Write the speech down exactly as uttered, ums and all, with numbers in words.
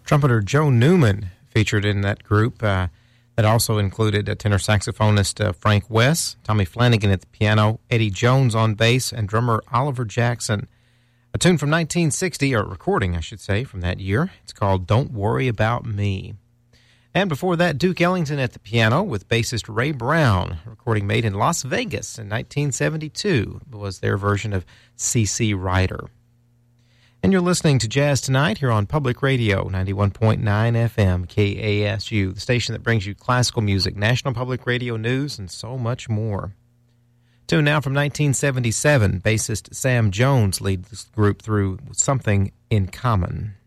Trumpeter Joe Newman featured in that group. Uh, that also included a tenor saxophonist uh, Frank West, Tommy Flanagan at the piano, Eddie Jones on bass, and drummer Oliver Jackson. A tune from nineteen sixty, or a recording, I should say, from that year. It's called Don't Worry About Me. And before that, Duke Ellington at the piano with bassist Ray Brown. A recording made in Las Vegas in nineteen seventy-two was their version of C C Rider. And you're listening to Jazz Tonight here on Public Radio, ninety-one point nine F M, K A S U, the station that brings you classical music, National Public Radio news, and so much more. Tune now from nineteen seventy-seven, bassist Sam Jones leads this group through Something in Common.